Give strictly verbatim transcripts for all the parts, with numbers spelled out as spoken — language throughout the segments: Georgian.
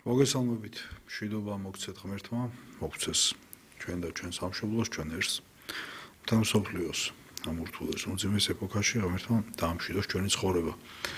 მოგესალმებით, მშვიდობა მოგცეთ ღმერთმა, მოგცეს ჩვენ და ჩვენ სამშობლოს, ჩვენ ერთს, მთელ მსოფლიოს, ამ ურთულეს უმძიმეს ეპოქაში ღმერთმა დაამშვიდოს ჩვენი ცხოვრება.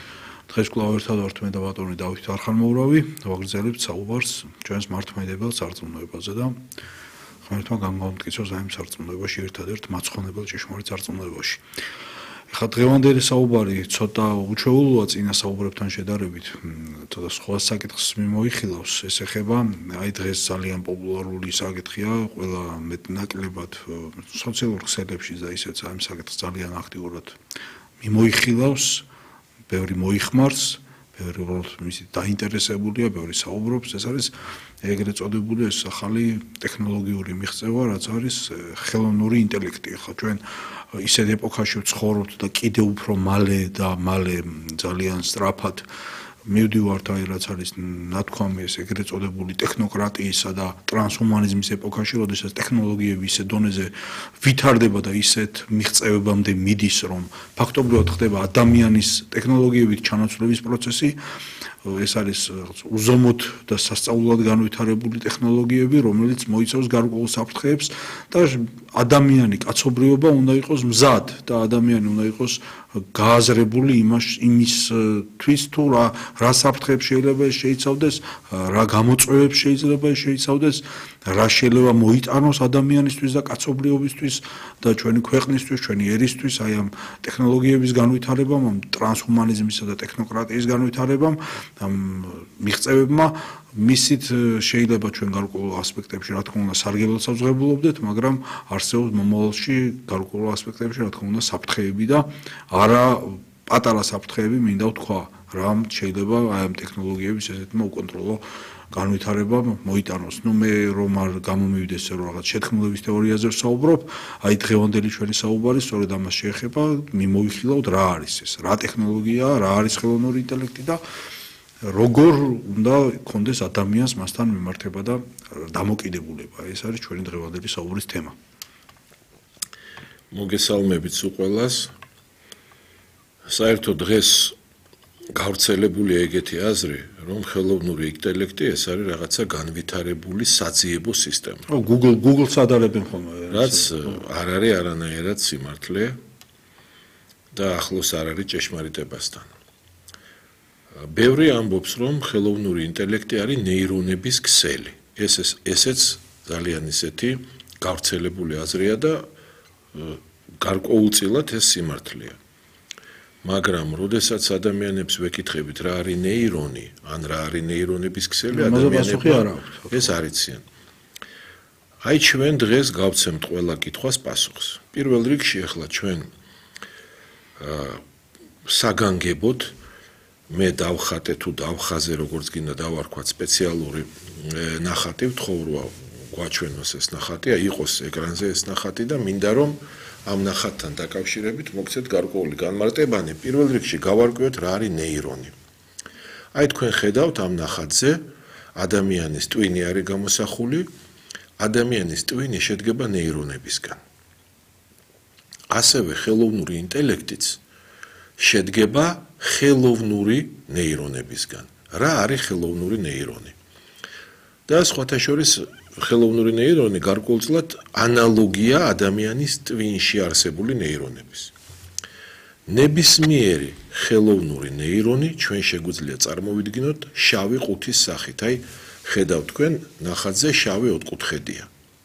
დღეს კვლავ ერთად ვართ მე და ბატონი დავით არხანმოურავი, ვაგრძელებთ საუბარს ჩვენს მართლმადიდებელ სარწმუნოებაზე და ღმერთმა გამომტკიცოს ამ სარწმუნოებაში ერთადერთ მაცხონებელ ჭიშმარიტ სარწმუნოებაში. ეხლა დღევანდელი საუბარი ცოტა უჩვეულოა წინა საუბრებთან შედარებით, ცოტა სხვა საკითხს მიმოიხილავს, ეს ეხება აი დღეს ძალიან პოპულარული საკითხია, ყველა მეტნაკლებად სოციალურ ქსელებში და ისეც ამ საკითხს ძალიან აქტიურად მიმოიხილავს, ბევრი მოიხმარს, ბევრი მისი დაინტერესებულია, ბევრი საუბრობს, ეს არის ეგრეთ წოდებული ეს ახალი ტექნოლოგიური მიღწევა, რაც არის ხელოვნური ინტელექტი. ახლა ჩვენ ისეთ ეპოქაში ვცხოვრობთ და კიდევ უფრო მალე და მალე ძალიან სწრაფად მივდივართ აი რაც არის ნათქვამი ეს ეგრეთ წოდებული ტექნოკრატიისა და ტრანსჰუმანიზმის ეპოქაში, როდესაც ტექნოლოგიები ისეთ დონეზე ვითარდება და ისეთ მიღწევებამდე მიდის, რომ ფაქტობრივად ხდება ადამიანის ტექნოლოგიებით ჩანაცვლების პროცესი. ეს არის უზომოდ და სასწაულად განვითარებული ტექნოლოგიები, რომელიც მოიცავს გარკვეულ საფრთხეებს და ადამიანი, კაცობრიობა უნდა იყოს მზად და ადამიანი უნდა იყოს გააზრებული იმას იმისთვის თუ რა რა საფრთხეებს შეიძლება შეიცავდეს, რა გამოწვევებს შეიძლება შეიცავდეს, რა შეიძლება მოიტანოს ადამიანისთვის და კაცობრიობისთვის და ჩვენი ქვეყნისთვის, ჩვენი ერისთვის აი ამ ტექნოლოგიების განვითარებამ, ამ ტრანსჰუმანიზმისა და ტექნოკრატიის განვითარებამ, ამ მიღწევებმა მისით შეიძლება ჩვენ გარკვეულ ასპექტებში რა თქმა უნდა სარგებლობას ავზღებულობდეთ, მაგრამ არსებობს მომავალში გარკვეულ ასპექტებში რა თქმა უნდა საფრთხეები და არა პატარა საფრთხეები მინდა ვთქვა, რამ შეიძლება აი ამ ტექნოლოგიების ესეთმა უკონტროლო განვითარებამ მოიტანოს. ნუ მე რომ არ გამომივიდეს რომ რაღაც შეთქმულების თეორიაზე ვსაუბრობ, აი დღევანდელი ჩვენი საუბარი სწორედ ამას შეეხება, მიმოიხილავთ რა არის ეს, რა ტექნოლოგიაა, რა არის ხელოვნური ინტელექტი და როგორ უნდა გქონდეს ადამიანს მასთან მიმართება და დამოკიდებულება. ეს არის ჩვენი დღევანდელი საუბრის თემა. მოგესალმებით სულ ყველას. საერთოდ დღეს გავრცელებულია ეგეთი აზრი, რომ ხელოვნური ინტელექტი ეს არის რაღაცა განვითარებული საძიებო სისტემა. ო Google Google-ს ადარებენ ხოლმე. რაც არ არის არანაირად სიმართლე და ახლოს არ არის ჭეშმარიტებასთან. ბევრი ამბობს, რომ ხელოვნური ინტელექტი არის ნეირონების ქსელი. ეს ესეც ძალიან ისეთი გავრცელებული აზრია და გარკვეულწილად ეს სიმართლეა. მაგრამ როდესაც ადამიანებს ვეკითხებით რა არის ნეირონი, ან რა არის ნეირონების ქსელი, ადამიანები ეს არიციან. აი ჩვენ დღეს გავცემთ ყველა კითხვას პასუხს. პირველ რიგში ახლა ჩვენ საგანგებოდ მე დავხატე თუ დავხაზე როგორც გინდა დავარქვათ სპეციალური ნახატი ვთხოვრვა გვაჩვენოს ეს ნახატი, აი იყოს ეკრანზე ეს ნახატი და მინდა რომ ამ ნახატთან დაკავშირებით მოგცეთ გარკვეული განმარტებანი. პირველ რიგში გავარკვიოთ რა არის ნეირონი. აი თქვენ ხედავთ ამ ნახატზე ადამიანის ტვინი არის გამოსახული, ადამიანის ტვინი შედგება ნეირონებისგან. ასევე ხელოვნური ინტელექტიც შედგება ხელოვნური ნეირონებისგან. რა არის ხელოვნური ნეირონი? და სხვათა შორის ხელოვნური ნეირონი გარკვეულწილად ანალოგია ადამიანის ტვინში არსებული ნეირონების. ნებისმიერი ხელოვნური ნეირონი ჩვენ შეგვიძლია წარმოვიდგინოთ შავი ყუთის სახით. აი ხედავთ თქვენ ნახატზე შავი ოთხკუთხედია.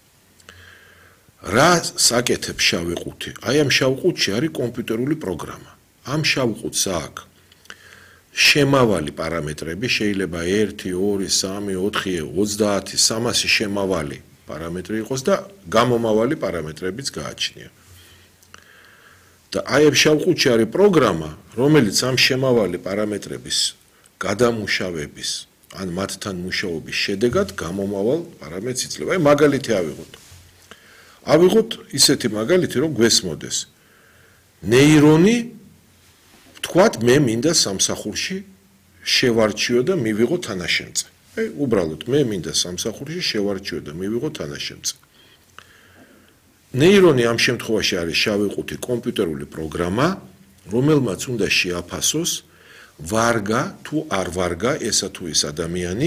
რა საკეთებს შავი ყუთი? აი ამ შავ ყუთში არის კომპიუტერული პროგრამა. ამ შავ ყუთს აქვს შემავალი პარამეტრები, შეიძლება ერთი, ორი, სამი, ოთხი, ოცდაათი, სამასი შემავალი პარამეტრი იყოს და გამომავალი პარამეტრებიც გააჩნია. და აი ამ შავ ყუთში არის პროგრამა, რომელიც ამ შემავალი პარამეტრების გადამუშავების ან მათთან მუშაობის შედეგად გამომავალ პარამეტრს იძლევა. აი მაგალითი ავიღოთ. ავიღოთ ისეთი მაგალითი, რომ გვესმოდეს. ნეირონი თქვათ მე მინდა სამსახურში შევარჩიო და მივიღო თანაშემწე. აი უბრალოდ მე მინდა სამსახურში შევარჩიო და მივიღო თანაშემწე. ნეირონი ამ შემთხვევაში არის შავი ყუთი კომპიუტერული პროგრამა, რომელმაც უნდა შეაფასოს ვარგა თუ არ ვარგა ესა თუ ის ადამიანი